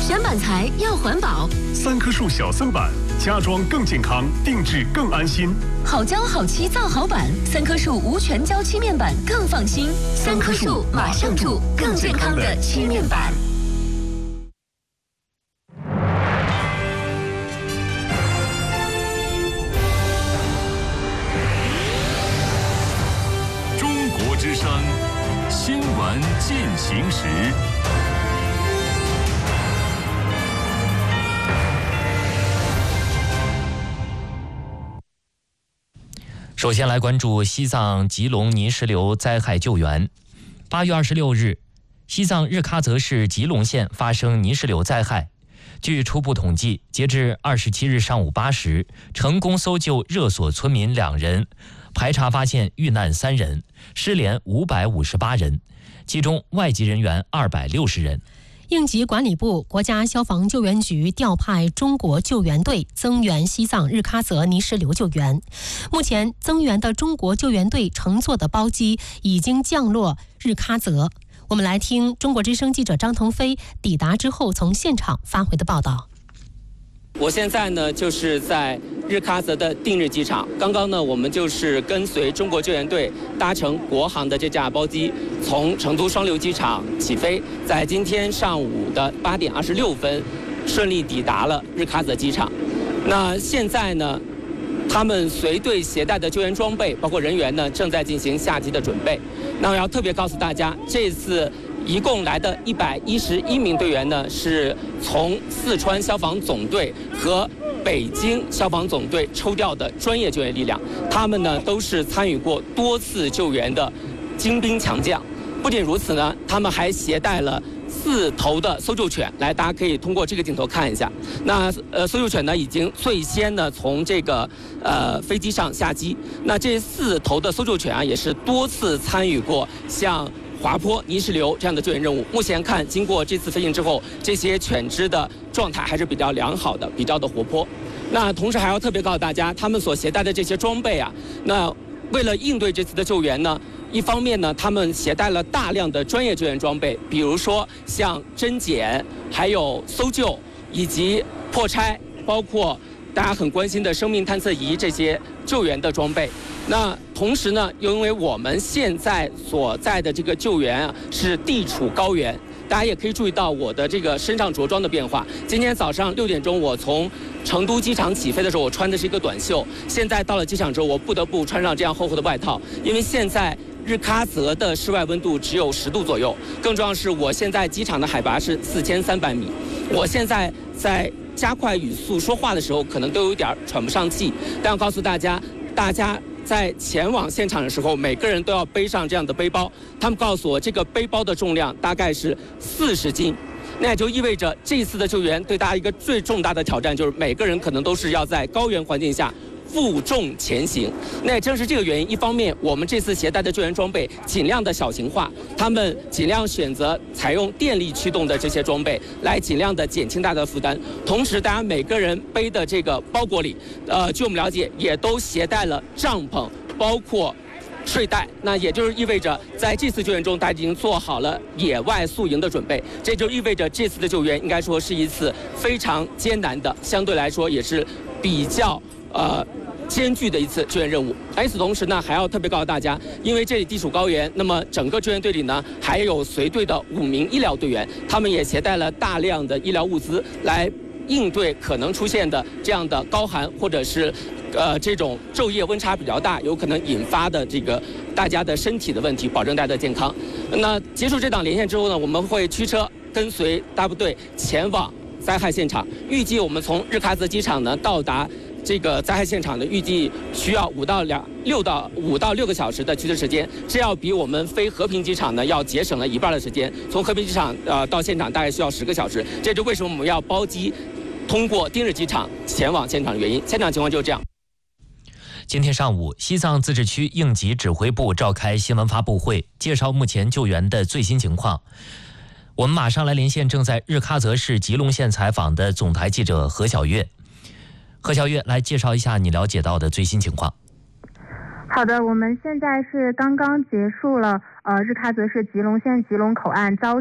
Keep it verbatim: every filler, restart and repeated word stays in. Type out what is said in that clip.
选板材要环保， 三棵树小森板，家装更健康，定制更安心。 好胶好漆造好板，三棵树无全胶漆面板更放心。三棵树马上住更健康的漆面板。 中国之声新闻进行时。 首先来关注西藏吉隆泥石流灾害救援。八月二十六日，西藏日喀则市吉隆县发生泥石流灾害。据初步统计，截至二十七日上午八时，成功搜救热索村民两人，排查发现遇难三人，失联五百五十八人，其中外籍人员二百六十人。 应急管理部、国家消防救援局调派中国救援队增援西藏日喀则泥石流救援。目前，增援的中国救援队乘坐的包机已经降落日喀则。我们来听中国之声记者张腾飞抵达之后从现场发回的报道。 我现在呢就是在日喀则的定日机场，刚刚呢我们就是跟随中国救援队搭乘国航的这架包机，从成都双流机场起飞，在今天上午的八点二十六分，顺利抵达了日喀则机场。那现在呢，他们随队携带的救援装备，包括人员呢，正在进行下机的准备。那我要特别告诉大家，这次一共来的一百一十一名队员呢，是从四川消防总队和北京消防总队抽调的专业救援力量，他们呢都是参与过多次救援的精兵强将。不仅如此呢，他们还携带了四头的搜救犬，来，大家可以通过这个镜头看一下。那呃，搜救犬呢已经最先呢从这个呃飞机上下机。那这四头的搜救犬啊，也是多次参与过像滑坡、泥石流这样的救援任务。目前看，经过这次飞行之后，这些犬只的状态还是比较良好的，比较的活泼。那同时还要特别告诉大家，他们所携带的这些装备啊，那为了应对这次的救援呢，一方面呢，他们携带了大量的专业救援装备，比如说像侦检、还有搜救以及破拆，包括大家很关心的生命探测仪这些救援的装备。那同时呢，又因为我们现在所在的这个救援啊是地处高原，大家也可以注意到我的这个身上着装的变化。今天早上六点钟，我从成都机场起飞的时候，我穿的是一个短袖。现在到了机场之后，我不得不穿上这样厚厚的外套，因为现在日喀则的室外温度只有十度左右。更重要的是，我现在机场的海拔是四千三百米，我现在在加快语速说话的时候，可能都有点喘不上气。但要告诉大家，大家在前往现场的时候，每个人都要背上这样的背包。他们告诉我，这个背包的重量大概是四十斤。那也就意味着这次的救援对大家一个最重大的挑战，就是每个人可能都是要在高原环境下负重前行。那也正是这个原因，一方面我们这次携带的救援装备尽量的小型化，他们尽量选择采用电力驱动的这些装备，来尽量的减轻大家的负担。同时，大家每个人背的这个包裹里，呃，据我们了解，也都携带了帐篷，包括睡袋。那也就是意味着，在这次救援中，大家已经做好了野外宿营的准备。这就意味着这次的救援应该说是一次非常艰难的，相对来说也是比较呃艰巨的一次救援任务。与此同时呢，还要特别告诉大家，因为这里地处高原，那么整个救援队里呢还有随队的五名医疗队员，他们也携带了大量的医疗物资来应对可能出现的这样的高寒或者是呃这种昼夜温差比较大，有可能引发的这个大家的身体的问题，保证大家的健康。那结束这档连线之后呢，我们会驱车跟随大部队前往灾害现场。预计我们从日喀则机场呢到达这个灾害现场的预计需要五到两六到五到六个小时的驱车时间，这要比我们飞和平机场呢要节省了一半的时间。从和平机场呃到现场大概需要十个小时，这就为什么我们要包机通过丁日机场前往现场的原因。现场情况就是这样。 今天上午，西藏自治区应急指挥部召开新闻发布会，介绍目前救援的最新情况。我们马上来连线正在日喀则市吉隆县采访的总台记者何晓月。何晓月，来介绍一下你了解到的最新情况。 好的，我们现在是刚刚结束了呃日喀则市吉隆县吉隆口岸遭